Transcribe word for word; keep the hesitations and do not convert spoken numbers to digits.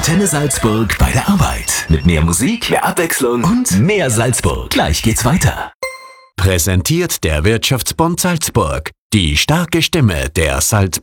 Antenne Salzburg bei der Arbeit. Mit mehr Musik, mehr Abwechslung und mehr Salzburg. Gleich geht's weiter. Präsentiert der Wirtschaftsbund Salzburg. Die starke Stimme der Salzburg.